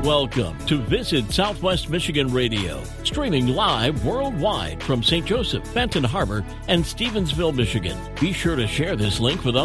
Welcome to Visit Southwest Michigan Radio, streaming live worldwide from St. Joseph, Benton Harbor, and Stevensville, Michigan. Be sure to share this link with others.